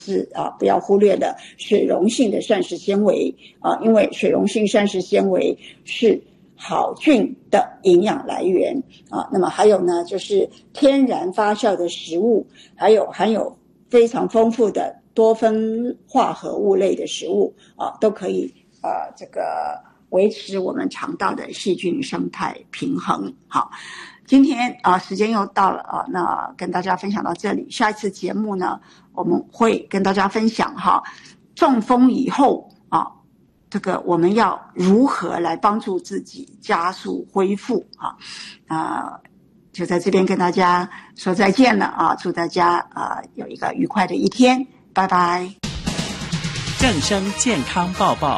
是不要忽略了水溶性的膳食纤维因为水溶性膳食纤维是好菌的营养来源那么还有呢，就是天然发酵的食物，还有含有非常丰富的多酚化合物类的食物都可以这个维持我们肠道的细菌生态平衡。好，今天时间又到了那跟大家分享到这里。下一次节目呢，我们会跟大家分享中风以后这个我们要如何来帮助自己加速恢复就在这边跟大家说再见了祝大家有一个愉快的一天，拜拜。 正声健康报报。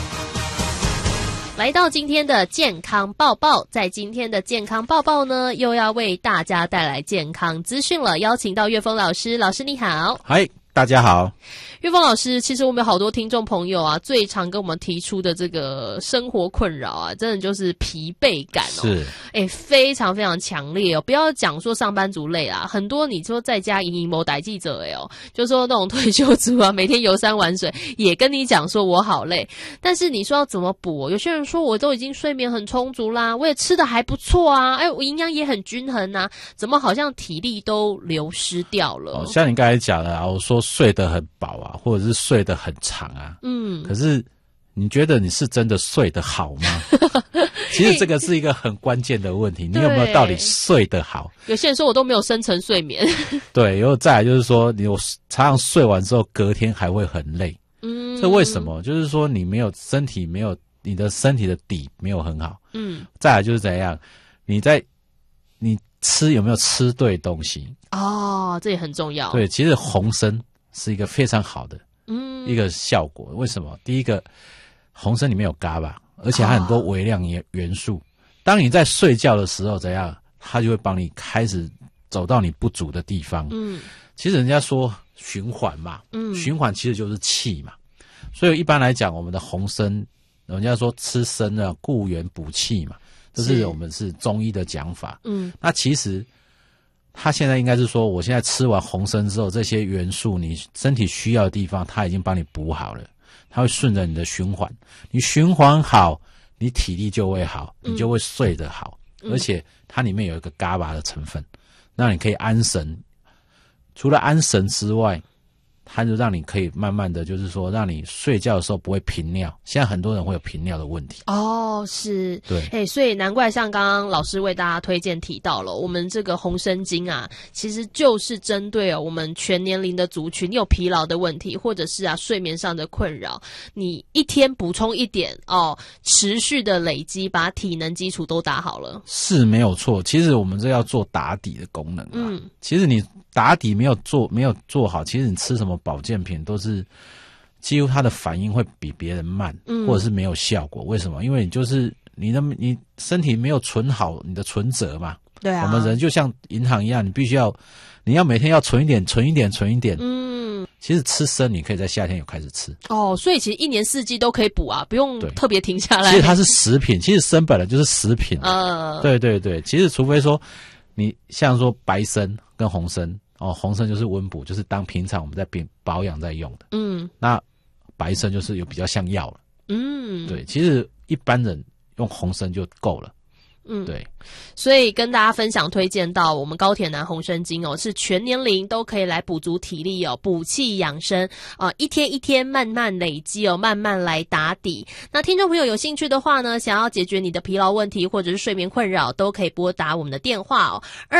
来到今天的健康报报，在今天的健康报报呢，又要为大家带来健康资讯了，邀请到岳峰老师。老师你好。 嗨，大家好。 岳峰老师，其实我们有好多听众朋友最常跟我们提出的这个生活困扰真的就是疲惫感是非常非常强烈不要讲说上班族累很多你说在家营某代记者就说那种退休族每天游山玩水也跟你讲说我好累，但是你说要怎么补有些人说我都已经睡眠很充足啦，我也吃得还不错我营养也很均衡怎么好像体力都流失掉了像你刚才讲的我说睡得很饱或者是睡得很长可是你觉得你是真的睡得好吗？其实这个是一个很关键的问题，你有没有到底睡得好？ 有些人说我都没有深层睡眠对，然后再来就是说你常常睡完之后隔天还会很累这为什么？就是说你没有身体没有你的身体的底没有很好再来就是怎样你吃有没有吃对东西这也很重要。 对，其实红参是一个非常好的一个效果。为什么？第一个，红参里面有GABA，而且它很多微量元素。当你在睡觉的时候怎样，它就会帮你开始走到你不足的地方。其实人家说循环嘛，循环其实就是气嘛。所以一般来讲，我们的红参，人家说吃参固元补气嘛，这是我们是中医的讲法。那其实他现在应该是说，我现在吃完红参之后，这些元素你身体需要的地方，他已经帮你补好了，他会顺着你的循环，你循环好，你体力就会好，你就会睡得好，而且它里面有一个GABA的成分，让你可以安神。除了安神之外，它就让你可以慢慢的就是说让你睡觉的时候不会频尿，现在很多人会有频尿的问题是对所以难怪像刚刚老师为大家推荐提到了我们这个红参精其实就是针对我们全年龄的族群，你有疲劳的问题或者是睡眠上的困扰，你一天补充一点持续的累积把体能基础都打好了， 是没有错。其实我们这要做打底的功能其实你打底没有做好，其实你吃什么保健品都是几乎它的反应会比别人慢或者是没有效果。为什么？因为你就是你身体没有存好你的存折嘛。 对我们人就像银行一样，你要每天要存一点其实吃参你可以在夏天有开始吃所以其实一年四季都可以补不用特别停下来。 其实它是食品，其实参本来就是食品对对对，其实除非说你像说白参跟红参红参就是温补，就是当平常我们在保养在用的那白参就是有比较像药了对，其实一般人用红参就够了对， 所以跟大家分享推荐到我们高铁南红参精是全年龄都可以来补足体力补气养生一天一天慢慢累积慢慢来打底。那听众朋友有兴趣的话呢，想要解决你的疲劳问题或者是睡眠困扰，都可以拨打我们的电话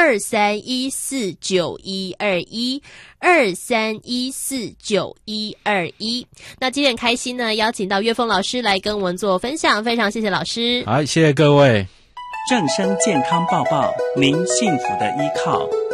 23149121 23149121。那今天很开心呢，邀请到岳峰老师来跟我们做分享，非常谢谢老师。 好，谢谢各位。 正声健康报报，您幸福的依靠。